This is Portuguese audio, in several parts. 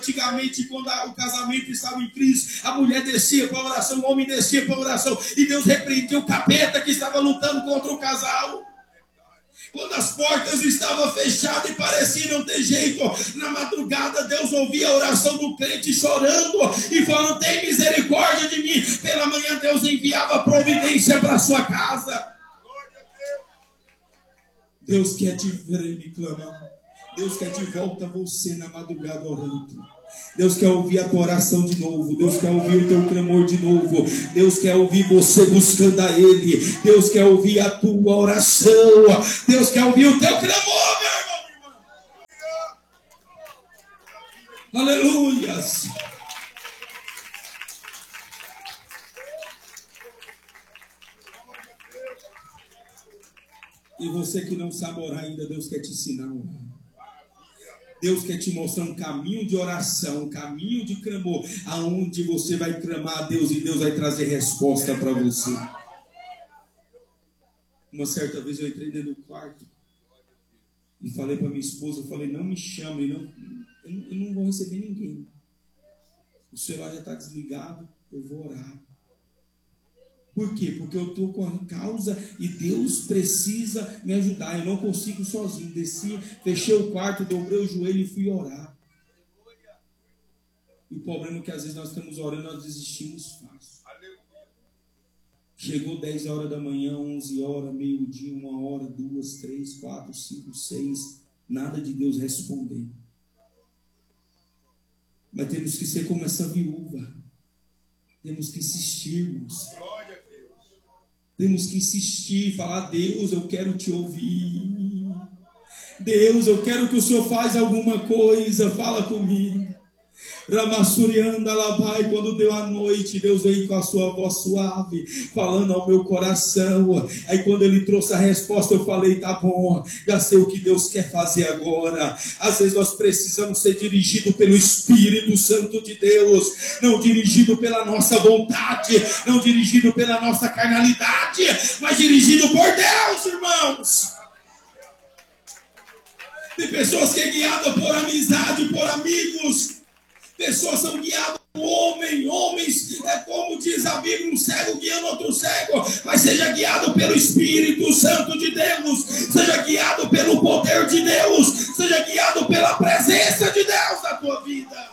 Antigamente, quando o casamento estava em crise, a mulher descia para a oração, o homem descia para a oração, e Deus repreendia o capeta que estava lutando contra o casal. Quando as portas estavam fechadas e parecia não ter jeito, na madrugada Deus ouvia a oração do crente chorando e falando: tem misericórdia de mim. Pela manhã Deus enviava providência para a sua casa. Deus quer te ver me clamar. Deus quer de volta você na madrugada orando. Deus quer ouvir a tua oração de novo. Deus quer ouvir o teu clamor de novo. Deus quer ouvir você buscando a Ele. Deus quer ouvir a tua oração. Deus quer ouvir o teu clamor, meu irmão. Aleluias. E você que não sabe orar ainda, Deus quer te ensinar a orar. Deus quer te mostrar um caminho de oração, um caminho de clamor, aonde você vai clamar a Deus e Deus vai trazer resposta para você. Uma certa vez eu entrei dentro do quarto e falei para minha esposa, eu falei: não me chame, eu não vou receber ninguém. O celular já está desligado, eu vou orar. Por quê? Porque eu estou com a causa e Deus precisa me ajudar. Eu não consigo sozinho. Desci, fechei o quarto, dobrei o joelho e fui orar. E o problema é que às vezes nós estamos orando, nós desistimos fácil. Chegou 10 horas da manhã, 11 horas, meio-dia, 1 hora, 2, 3, 4, 5, 6. Nada de Deus responder. Mas temos que ser como essa viúva. Temos que insistir, irmãos. Temos que insistir, falar: Deus, eu quero te ouvir. Deus, eu quero que o Senhor faça alguma coisa, fala comigo. Ramassurianda lá vai, quando deu a noite, Deus veio com a sua voz suave, falando ao meu coração. Aí quando Ele trouxe a resposta, eu falei: tá bom, já sei o que Deus quer fazer agora. Às vezes nós precisamos ser dirigidos pelo Espírito Santo de Deus, não dirigido pela nossa vontade, não dirigido pela nossa carnalidade, mas dirigido por Deus, irmãos. Tem pessoas que é guiada por amizade, por amigos. Pessoas são guiadas por homens, é como diz a Bíblia, um cego guiando outro cego. Mas seja guiado pelo Espírito Santo de Deus, seja guiado pelo poder de Deus, seja guiado pela presença de Deus na tua vida.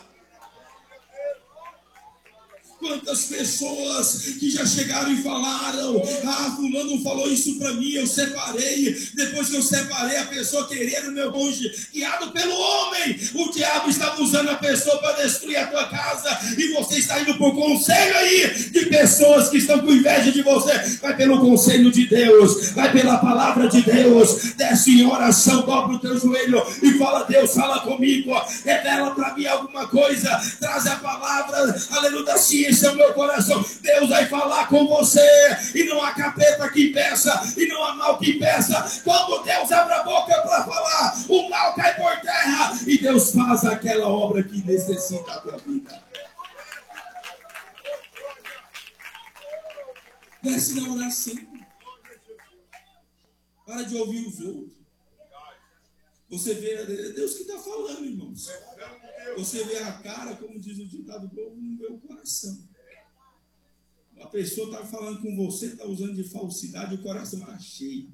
Quantas pessoas que já chegaram e falaram: ah, fulano falou isso para mim, eu separei. Depois que eu separei, a pessoa querendo meu cônjuge, guiado pelo homem. O diabo estava usando a pessoa para destruir a tua casa, e você está indo por conselho aí de pessoas que estão com inveja de você. Vai pelo conselho de Deus, vai pela palavra de Deus. Desce em oração, dobra o teu joelho e fala: Deus, fala comigo, revela para mim alguma coisa, traz a palavra, aleluia, da ciência ao meu coração. Deus vai falar com você, e não há capeta que impeça, e não há mal que impeça. Quando Deus abre a boca para falar, o mal cai por terra, e Deus faz aquela obra que necessita da tua vida. Desce na oração. Para de ouvir os outros. Você vê, é Deus que está falando, irmãos. Você vê a cara, como diz o ditado do povo, não vê o coração. A pessoa está falando com você, está usando de falsidade, o coração está cheio.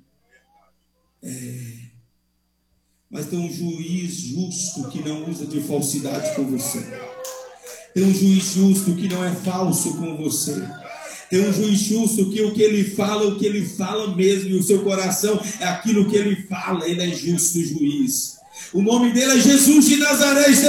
Mas tem um juiz justo que não usa de falsidade com você. Tem um juiz justo que não é falso com você. Tem um juiz justo que o que ele fala mesmo, e o seu coração é aquilo que ele fala. Ele é justo juiz. O nome dele é Jesus de Nazaré.